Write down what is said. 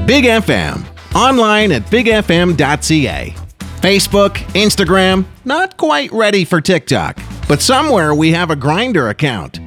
Big FM. Online at bigfm.ca. Facebook, Instagram, not quite ready for TikTok. But somewhere we have a Grindr account.